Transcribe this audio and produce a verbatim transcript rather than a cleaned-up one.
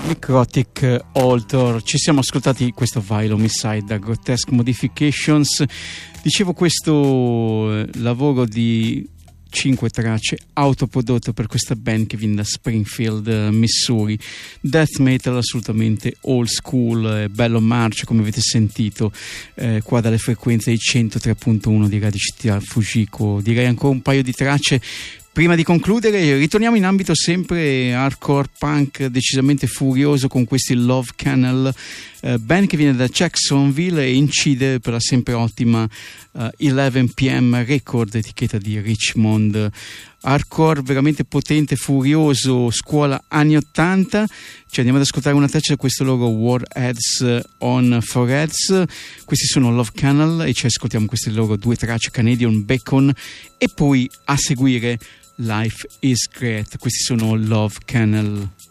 Necrotic Altar. Ci siamo ascoltati questo Vile Homicide da Grotesque Modifications. Dicevo, questo lavoro di cinque tracce autoprodotto per questa band che viene da Springfield, Missouri. Death metal assolutamente old school, eh, bello marcio, come avete sentito, eh, qua dalle frequenze di centotré virgola uno di Radio Città Fujiko. Direi ancora un paio di tracce prima di concludere. Ritorniamo in ambito sempre hardcore punk, decisamente furioso, con questi Love Canal, eh, band che viene da Jacksonville e incide per la sempre ottima uh, eleven p m Record, etichetta di Richmond. Hardcore veramente potente, furioso, scuola anni ottanta. Ci andiamo ad ascoltare una traccia da questo loro Warheads on Foreheads. Questi sono Love Canal e ci ascoltiamo queste loro due tracce, Canadian Bacon, e poi a seguire Life is Great. Questi sono Love Canal.